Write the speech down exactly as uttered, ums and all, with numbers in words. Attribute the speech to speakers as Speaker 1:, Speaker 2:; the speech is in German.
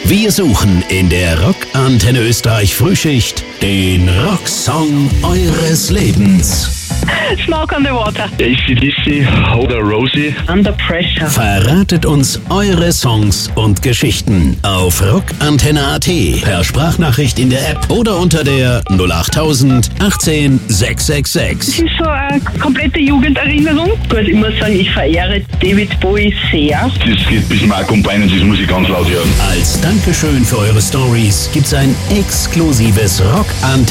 Speaker 1: Wir suchen in der Rockantenne Österreich Frühschicht den Rocksong eures Lebens.
Speaker 2: Smoke on the Water.
Speaker 3: A C D C oder Rosie.
Speaker 2: Under Pressure.
Speaker 1: Verratet uns eure Songs und Geschichten auf rockantenne punkt a t, per Sprachnachricht in der App oder unter der null achttausend achtzehn sechs sechs sechs.
Speaker 2: Das ist so eine komplette Jugenderinnerung. Ich würde immer sagen, ich verehre David Bowie sehr.
Speaker 3: Das geht bis Mark und Bein und das muss ich ganz laut hören.
Speaker 1: Als Dankeschön für eure Stories gibt's ein exklusives Rockantenne